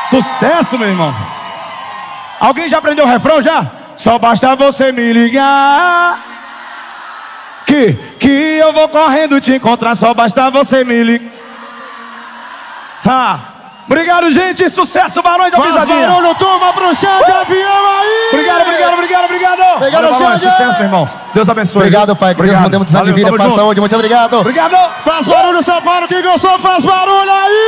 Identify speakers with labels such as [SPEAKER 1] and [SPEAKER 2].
[SPEAKER 1] Sucesso, meu irmão. Alguém já aprendeu o refrão já? Só basta você me ligar que eu vou correndo te encontrar. Só basta você me ligar. Obrigado, gente. Sucesso, Barões da Pisadinha.
[SPEAKER 2] Barulho, turma, pro chão de avião aí.
[SPEAKER 1] Obrigado,
[SPEAKER 2] Xande.
[SPEAKER 1] sucesso, meu irmão. Deus abençoe.
[SPEAKER 2] Obrigado, pai. Que Deus não dê muitos anos de vida. Faz saúde. Muito obrigado.
[SPEAKER 1] Obrigado.
[SPEAKER 2] Faz barulho, São Paulo. Quem gostou, faz barulho aí.